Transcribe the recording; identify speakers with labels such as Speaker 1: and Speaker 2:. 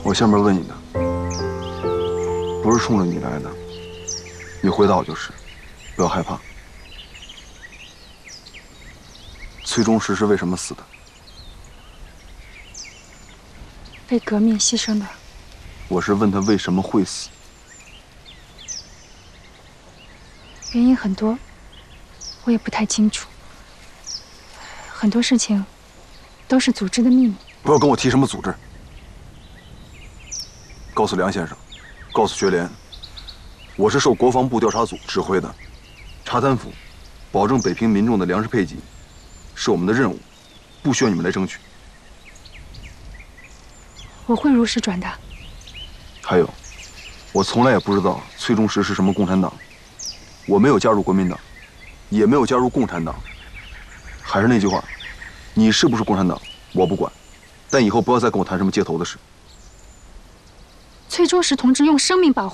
Speaker 1: 我下面问你的，不是冲着你来的，你回答我就是，不要害怕。崔中实是为什么死的？
Speaker 2: 为革命牺牲的。
Speaker 1: 我是问他为什么会死。
Speaker 2: 原因很多，我也不太清楚。很多事情都是组织的秘密。
Speaker 1: 不要跟我提什么组织。告诉梁先生，告诉学联，我是受国防部调查组指挥的，查贪腐，保证北平民众的粮食配给，是我们的任务，不需要你们来争取。
Speaker 2: 我会如实转达。
Speaker 1: 还有，我从来也不知道崔中实是什么共产党，我没有加入国民党，也没有加入共产党。还是那句话，你是不是共产党，我不管，但以后不要再跟我谈什么接头的事。
Speaker 2: 崔中实同志用生命保护。